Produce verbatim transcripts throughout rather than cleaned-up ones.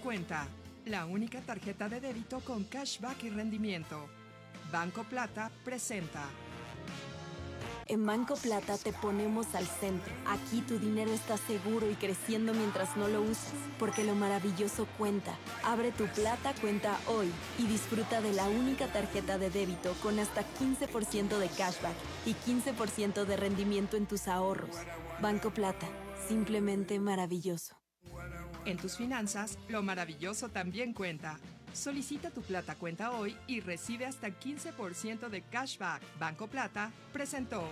Cuenta, la única tarjeta de débito con cashback y rendimiento. Banco Plata presenta. En Banco Plata te ponemos al centro. Aquí tu dinero está seguro y creciendo mientras no lo usas, porque lo maravilloso cuenta. Abre tu Plata cuenta hoy y disfruta de la única tarjeta de débito con hasta quince por ciento de cashback y quince por ciento de rendimiento en tus ahorros. Banco Plata, simplemente maravilloso. En tus finanzas, lo maravilloso también cuenta. Solicita tu Plata Cuenta hoy y recibe hasta quince por ciento de cashback. Banco Plata presentó.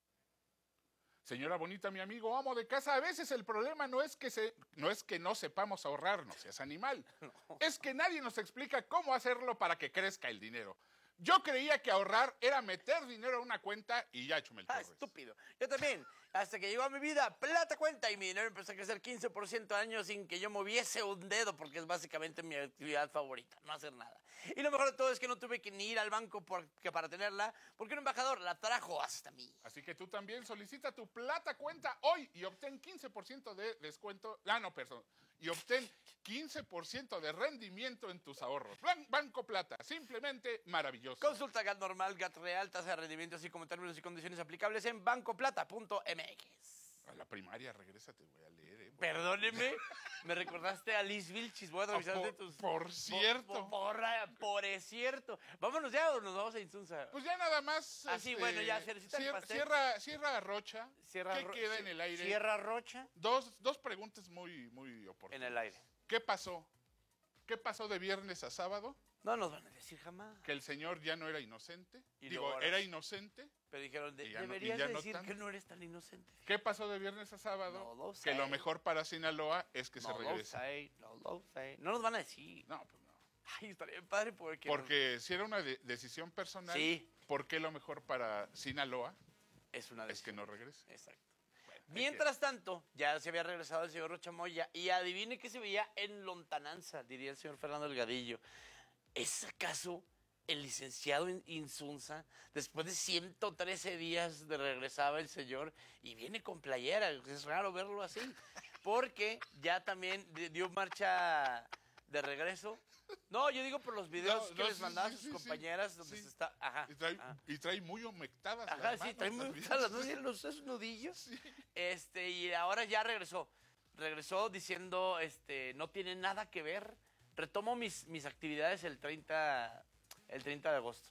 Señora bonita, mi amigo, amo de casa, a veces el problema no es que se, no es que no sepamos ahorrar, no seas animal. Es que nadie nos explica cómo hacerlo para que crezca el dinero. Yo creía que ahorrar era meter dinero a una cuenta y ya, Chumel Ah, Torres. estúpido. Yo también. Hasta que llegó a mi vida Plata Cuenta y mi dinero empezó a crecer quince por ciento al año sin que yo moviese un dedo, porque es básicamente mi actividad favorita, no hacer nada. Y lo mejor de todo es que no tuve que ni ir al banco porque para tenerla, porque un embajador la trajo hasta mí. Así que tú también solicita tu Plata Cuenta hoy y obtén quince por ciento de descuento. Ah, no, perdón. Y obtén quince por ciento de rendimiento en tus ahorros. Ban- Banco Plata, simplemente maravilloso. Consulta G A T normal, G A T real, tasa de rendimiento, así como términos y condiciones aplicables en bancoplata punto m x. A la primaria, regresa, te voy a leer. Eh. Perdóneme, me recordaste a Liz Vilchis. Voy a revisar por, de tus... por cierto. Por, por, por, por es cierto. Vámonos ya o nos vamos a Insunza. Pues ya nada más. Ah, sí, bueno, ya, Cerecita del Sierra, pastel. Sierra, Sierra Rocha. Sierra ¿Qué Ro- queda en el aire? Sierra Rocha Dos, dos preguntas muy, muy oportunas. en el aire. ¿Qué pasó? ¿Qué pasó de viernes a sábado? No nos van a decir jamás. Que el señor ya no era inocente. Y Digo, luego ahora era sí. inocente. Pero dijeron, de, Y ya no- y deberías ya no decir tanto. que no eres tan inocente. ¿Qué pasó de viernes a sábado? No lo que sé. lo mejor para Sinaloa es que No se lo regrese. sé, no lo sé. No nos van a decir. No, pues no. Ay, estaría bien padre porque... Porque si era una de- decisión personal, Sí. ¿por qué lo mejor para Sinaloa Es una es decisión. que no regrese? Exacto. Bueno, hay Mientras tanto, ya se había regresado el señor Rocha Moya y adivine qué se veía en lontananza, diría el señor Fernando Delgadillo. ¿Es acaso el licenciado in- Insunza? Después de ciento trece días de regresaba el señor y viene con playera. Es raro verlo así. Porque ya también di- dio marcha de regreso. No, yo digo por los videos No, que no, les sí, mandaba a sí, sus sí, compañeras sí. donde Sí. se está... Ajá. Y trae, ajá. y trae muy humectadas Ajá, las sí, manos trae muy también. gustadas las manos y los esos nudillos. Este, y ahora ya regresó. Regresó diciendo, este, no tiene nada que ver. Retomo mis, mis actividades el treinta, el treinta de agosto.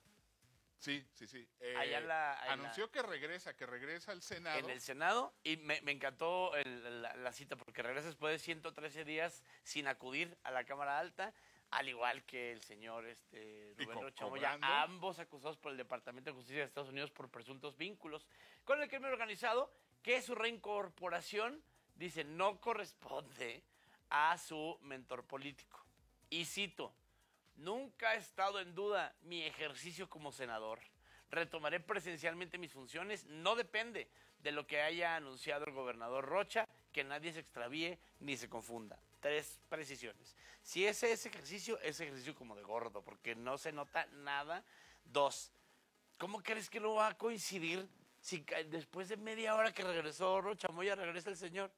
Sí, sí, sí. Eh, Allá en la- en anunció la- que regresa, que regresa al Senado. En el Senado. Y me, me encantó el- la, la cita porque regresa después de ciento trece días sin acudir a la Cámara Alta. Al igual que el señor este, Y Rubén co- Rocha Moya, cobrando. ambos acusados por el Departamento de Justicia de Estados Unidos por presuntos vínculos con el crimen organizado, que su reincorporación, dice, no corresponde a su mentor político. Y cito, nunca ha estado en duda mi ejercicio como senador. Retomaré presencialmente mis funciones. No depende de lo que haya anunciado el gobernador Rocha, que nadie se extravíe ni se confunda. Tres precisiones. Si ese es ejercicio, es ejercicio como de gordo, porque no se nota nada. Dos, ¿cómo crees que no va a coincidir si ca- después de media hora que regresó Rocha Moya regresa el señor?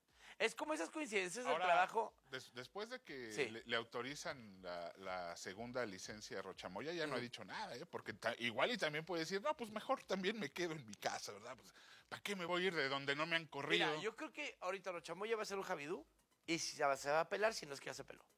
Es como esas coincidencias del Ahora, trabajo. des- después de que Sí. le, le autorizan la, la segunda licencia a Rochamoya, ya no ha dicho nada, ¿eh? Porque ta- igual y también puede decir, no, pues mejor también me quedo en mi casa, ¿verdad? Pues, ¿para qué me voy a ir de donde no me han corrido? Mira, yo creo que ahorita Rocha Moya va a ser un Javidú y si se va, se va a pelar si no es que ya se peló.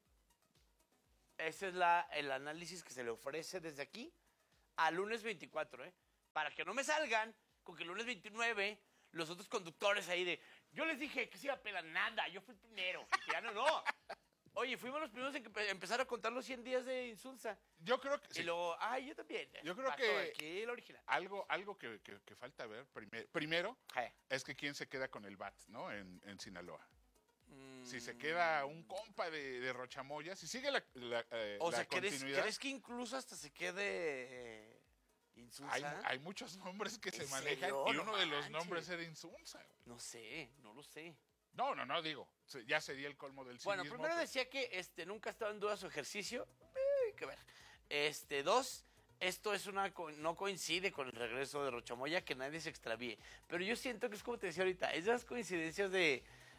Ese es la, el análisis que se le ofrece desde aquí al lunes veinticuatro, ¿eh? Para que no me salgan con que el lunes veintinueve los otros conductores ahí de, yo les dije que se iba a pelar nada, yo fui el primero. Y que ya no, no. Oye, fuimos los primeros en que empe- empezar a contar los cien días de Insunza. Yo creo que Y sí. luego, ay, yo también. Yo creo Pasó que- aquí el original. Algo, algo que, que- que falta ver prime- primero Je. es que quién se queda con el B A T, ¿no? En, en Sinaloa. Mm. Si se queda un compa de, de Rochamoya, si sigue la, la, eh, O la sea, ¿crees, continuidad, ¿crees que incluso hasta se quede eh, Insunza? hay, hay muchos nombres que se ¿En manejan serio? y No uno de los manches. nombres era Insunza. güey. No sé, no lo sé. No, no, no, digo, se- ya sería el colmo del cinismo. Bueno, primero pero- decía que este, nunca estaba en duda su ejercicio. Eh, hay que ver. Este, dos, esto es una co- no coincide con el regreso de Rochamoya, que nadie se extravíe. Pero yo siento que es como te decía ahorita, es de las coincidencias de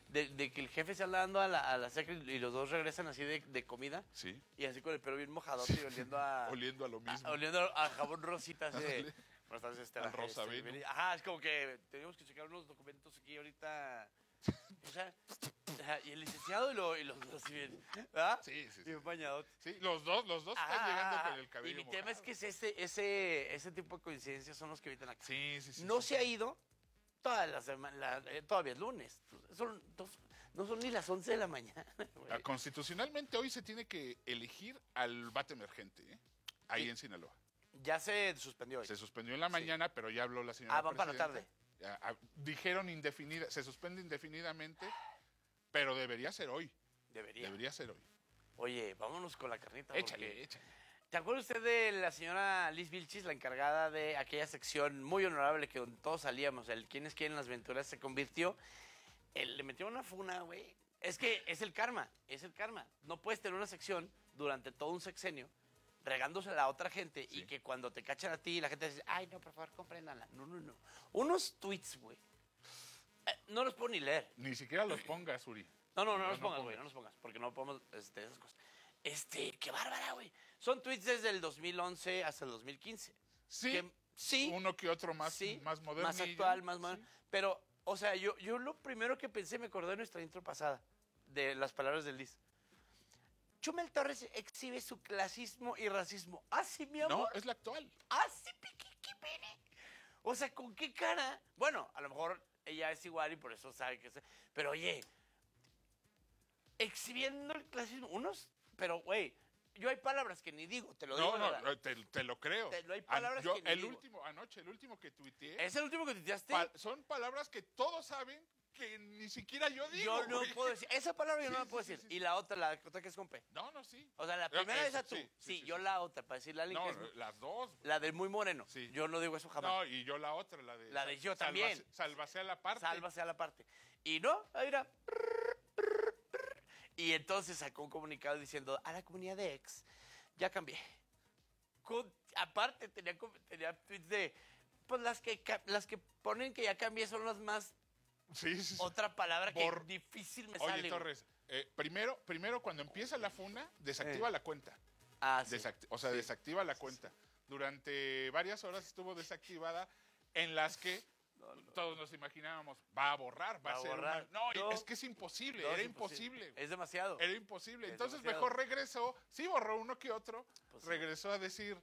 De, de que el jefe se anda dando a la, a la secre y los dos regresan así de, de comida. Sí. Y así con el pelo bien mojado y oliendo a... Oliendo a lo mismo. a- oliendo a jabón rosita así de... Buenas tardes, Estela. Al rosa Este, vino. vení- Ajá, es como que tenemos que checar unos documentos aquí ahorita. O sea, ajá, y el licenciado y, lo, y los dos así bien, ¿verdad? Sí, sí, sí. Bien bañados. Sí, los dos, los dos están Ajá, llegando ajá. con el cabello Y mi tema es mojado. que es ese, ese, ese tipo de coincidencias son los que evitan acá. Sí, sí, sí. No sí. se ha ido toda la semana, la- eh, todavía es lunes. Son, dos- no son ni las once de la mañana. güey. Ah, Constitucionalmente hoy se tiene que elegir al bate emergente, ¿eh? Ahí Sí. en Sinaloa. Ya se suspendió hoy. Se suspendió en la Sí. mañana, pero ya habló la señora Ah, van para la presidenta. tarde. Ya, ah, dijeron indefinida, se suspende indefinidamente, pero debería ser hoy. Debería. Debería ser hoy. Oye, vámonos con la carnita. Échale, porque- échale. ¿Te acuerda usted de la señora Liz Vilchis, la encargada de aquella sección muy honorable que donde todos salíamos, el quién es quién en las aventuras se convirtió? Él le metió una funa, güey. Es que es el karma, es el karma. No puedes tener una sección durante todo un sexenio regándose a la otra gente y Sí. que cuando te cachan a ti la gente dice, ay, no, por favor, compréndanla. No, no, no. Unos tweets, güey. Eh, no los puedo ni leer. Ni siquiera los pongas, Uri. No, no, no, No, los no pongas, pongas. güey, no los pongas, porque no podemos, este, esas cosas. Este, qué bárbara, güey. Son tweets desde el dos mil once hasta el dos mil quince. Sí, Que- sí, uno que otro más, sí, más moderno. más actual, más moderno. Pero, o sea, yo, yo lo primero que pensé, me acordé de nuestra intro pasada, de las palabras del Liz. Chumel Torres exhibe su clasismo y racismo. Ah, sí, mi amor. No, es la actual. Ah, sí, piquiquipene. O sea, ¿con qué cara? Bueno, a lo mejor ella es igual y por eso sabe que es. Pero oye, exhibiendo el clasismo, unos, pero güey, yo hay palabras que ni digo, te lo digo. No, de no, verdad. no, te, te lo creo. Te- no hay Ah, palabras yo, que ni el digo. último, anoche, el último que tuiteé, ¿Es el último que tuiteaste? pa- son palabras que todos saben que ni siquiera yo digo. Yo no güey. puedo decir, esa palabra yo no Sí, la puedo sí, decir. sí, Y la otra, la otra que es con P. No, no, sí. O sea, la No, primera eso, esa tú. sí, Sí, sí, sí, yo sí. la otra, para decirle a alguien No, que es- las dos. la del muy moreno. Sí. Yo no digo eso jamás. No, y yo la otra, la de. La de yo sálvase- también. Sálvase a la parte. Sálvase a la parte. Y no, ahí era. Y entonces sacó un comunicado diciendo, a la comunidad de ex, ya cambié. Con- aparte tenía, com- tenía tweets de, pues las que, ca- las que ponen que ya cambié son las más, Sí, sí, sí. otra palabra que Por- difícil me Oye, sale. güey. Torres, eh, primero, primero cuando empieza la funa, desactiva Eh. la cuenta. Ah, sí. Desacti- o sea, Sí. desactiva la cuenta. Durante varias horas estuvo desactivada en las que todos nos imaginábamos, va a borrar, va, Va a a ser borrar. una- No, No. es que es imposible, No, era es imposible. Es demasiado. Era imposible. Es Entonces demasiado. mejor regresó, sí borró uno que otro, Pues sí. regresó a decir,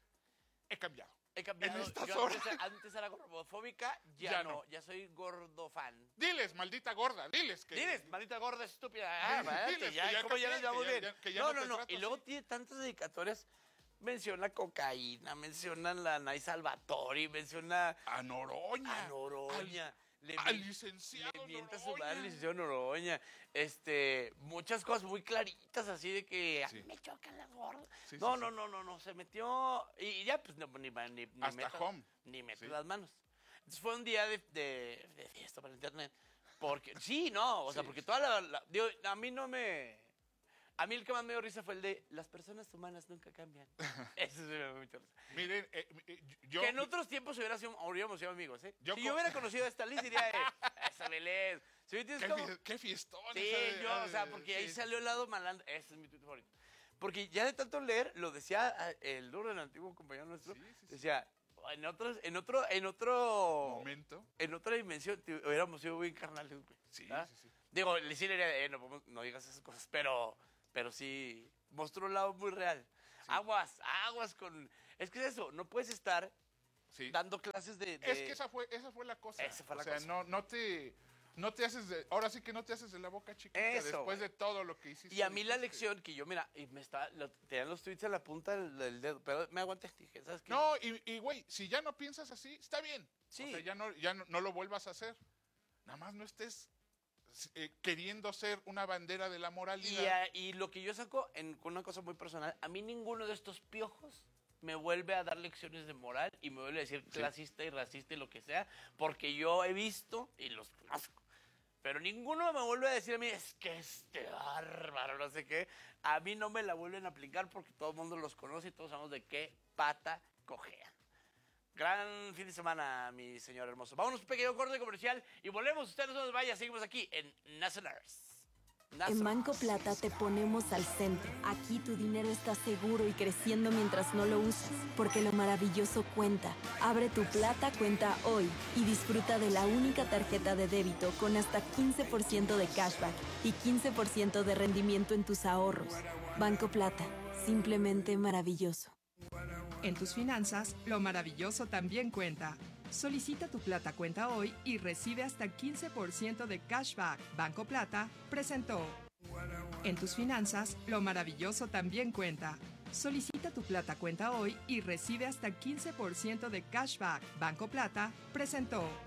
he cambiado. He cambiado. en estas Yo horas. antes, antes era gordofóbica, ya, Ya no, no. ya soy gordofan. Diles, maldita gorda, diles que... Diles, maldita gorda estúpida. Ah, Diles vale, que ya, ya ¿cómo ya cambié, nos llevamos que ya- bien? ya- que ya no, no no, te no. trato Y luego así. tiene tantas dedicatorias. Menciona cocaína, menciona la Nay Salvatori, menciona A Noroña. a Noroña. le, Al mi- licenciado le mienta su Noroña. madre al licenciado Noroña. Este, muchas cosas muy claritas así de que a Sí. mí me chocan las gordas. Sí, no, sí, no, sí. no, no, no, se metió y, y ya pues no, ni, ni, ni Hasta metas- home. ni metes Sí. las manos. Entonces fue un día de, de, de fiesta para internet. Porque, sí, no, o sea, Sí, porque sí. toda la, la- digo, a mí no me, a mí el que más me dio risa fue el de, las personas humanas nunca cambian. Eso sí me dio mucha risa. Miren, eh, eh, yo... Que en otros tiempos hubiera sido, hubiéramos sido amigos, ¿eh? Yo si co- yo hubiera conocido a esta Liz, diría, eh, esa Belén. Si me entiendes ¿Qué, cómo? fie- qué fiestón. Sí, esa de- yo, o sea, porque sí, ahí sí, salió sí. el lado malandro. Ese es mi tuit favorito. Porque ya de tanto leer, lo decía ah, el duro, el antiguo compañero nuestro, Sí, sí, sí. decía, en otros, en otro, en otro, Momento. en otra dimensión, te- hubiéramos sido bien carnales, güey. Sí, ¿Ah? sí, sí. Digo, le sí le diría, eh, no, podemos- no digas esas cosas, pero, pero sí, mostró un lado muy real. Aguas, aguas con, es que es eso, no puedes estar Sí. dando clases de, de- Es que esa fue, esa fue la cosa. Esa fue la o sea, cosa. no, no te, no te haces de, ahora sí que no te haces de la boca chiquita Eso, después güey. de todo lo que hiciste. Y a mí la dijiste. lección que yo, mira, y me está, lo, tenían los tweets en la punta del, del dedo, pero me aguanté, dije, ¿sabes qué? No, y, y güey, si ya no piensas así, está bien. Sí. O sea, ya no, ya no, no lo vuelvas a hacer. Nada más no estés eh, queriendo ser una bandera de la Y, moralidad. a- y lo que yo saco en con una cosa muy personal, a mí ninguno de estos piojos me vuelve a dar lecciones de moral y me vuelve a decir clasista y racista y lo que sea, porque yo he visto y los conozco. Pero ninguno me vuelve a decir a mí, es que este bárbaro, no sé qué. A mí no me la vuelven a aplicar porque todo el mundo los conoce y todos sabemos de qué pata cojean. Gran fin de semana, mi señor hermoso. Vámonos un pequeño corte comercial y volvemos. Usted no se nos vaya, seguimos aquí en Nacionals. En Banco Plata te ponemos al centro. Aquí tu dinero está seguro y creciendo mientras no lo usas, porque lo maravilloso cuenta. Abre tu Plata cuenta hoy y disfruta de la única tarjeta de débito con hasta quince por ciento de cashback y quince por ciento de rendimiento en tus ahorros. Banco Plata, simplemente maravilloso. En tus finanzas, lo maravilloso también cuenta. Solicita tu Plata Cuenta hoy y recibe hasta quince por ciento de cashback. Banco Plata presentó. En tus finanzas, lo maravilloso también cuenta. Solicita tu Plata Cuenta hoy y recibe hasta quince por ciento de cashback. Banco Plata presentó.